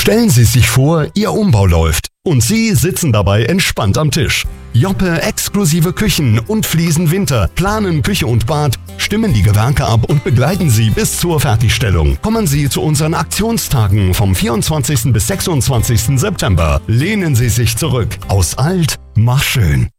Stellen Sie sich vor, Ihr Umbau läuft und Sie sitzen dabei entspannt am Tisch. Joppe exklusive Küchen und Fliesen Winter planen Küche und Bad, stimmen die Gewerke ab und begleiten Sie bis zur Fertigstellung. Kommen Sie zu unseren Aktionstagen vom 24. bis 26. September. Lehnen Sie sich zurück. Aus alt, mach schön.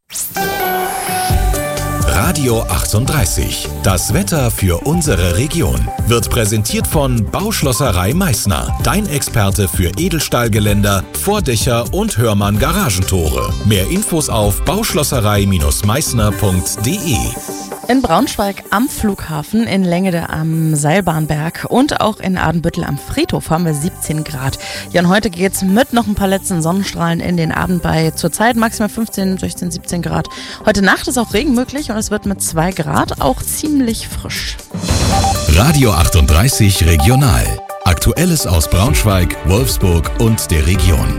Radio 38. Das Wetter für unsere Region wird präsentiert von Bauschlosserei Meißner. Dein Experte für Edelstahlgeländer, Vordächer und Hörmann Garagentore. Mehr Infos auf bauschlosserei-meißner.de. In Braunschweig am Flughafen, in Lengede am Seilbahnberg und auch in Adenbüttel am Friedhof haben wir 17 Grad. Ja, und heute geht's mit noch ein paar letzten Sonnenstrahlen in den Abend bei zurzeit maximal 15, 16, 17 Grad. Heute Nacht ist auch Regen möglich und es wird mit 2 Grad auch ziemlich frisch. Radio 38 Regional. Aktuelles aus Braunschweig, Wolfsburg und der Region.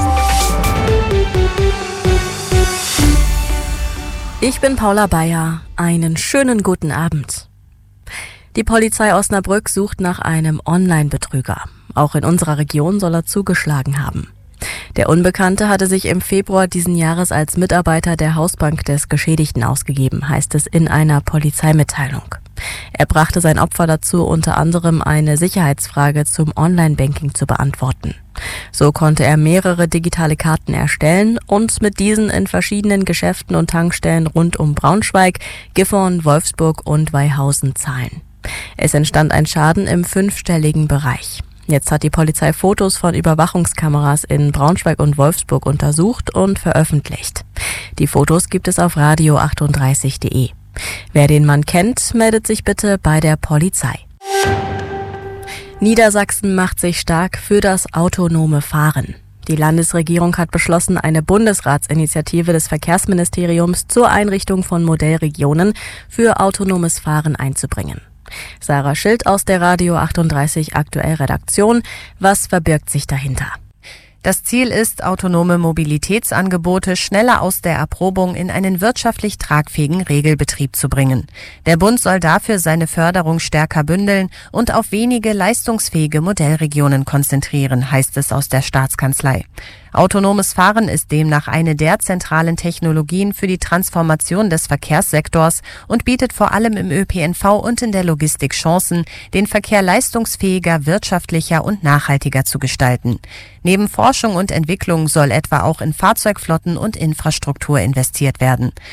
Ich bin Paula Bayer. Einen schönen guten Abend. Die Polizei Osnabrück sucht nach einem Online-Betrüger. Auch in unserer Region soll er zugeschlagen haben. Der Unbekannte hatte sich im Februar diesen Jahres als Mitarbeiter der Hausbank des Geschädigten ausgegeben, heißt es in einer Polizeimitteilung. Er brachte sein Opfer dazu, unter anderem eine Sicherheitsfrage zum Online-Banking zu beantworten. So konnte er mehrere digitale Karten erstellen und mit diesen in verschiedenen Geschäften und Tankstellen rund um Braunschweig, Gifhorn, Wolfsburg und Weihausen zahlen. Es entstand ein Schaden im 5-stelligen Bereich. Jetzt hat die Polizei Fotos von Überwachungskameras in Braunschweig und Wolfsburg untersucht und veröffentlicht. Die Fotos gibt es auf radio38.de. Wer den Mann kennt, meldet sich bitte bei der Polizei. Niedersachsen macht sich stark für das autonome Fahren. Die Landesregierung hat beschlossen, eine Bundesratsinitiative des Verkehrsministeriums zur Einrichtung von Modellregionen für autonomes Fahren einzubringen. Sarah Schild aus der Radio 38 Aktuell Redaktion. Was verbirgt sich dahinter? Das Ziel ist, autonome Mobilitätsangebote schneller aus der Erprobung in einen wirtschaftlich tragfähigen Regelbetrieb zu bringen. Der Bund soll dafür seine Förderung stärker bündeln und auf wenige leistungsfähige Modellregionen konzentrieren, heißt es aus der Staatskanzlei. Autonomes Fahren ist demnach eine der zentralen Technologien für die Transformation des Verkehrssektors und bietet vor allem im ÖPNV und in der Logistik Chancen, den Verkehr leistungsfähiger, wirtschaftlicher und nachhaltiger zu gestalten. Neben Forschung und Entwicklung soll etwa auch in Fahrzeugflotten und Infrastruktur investiert werden.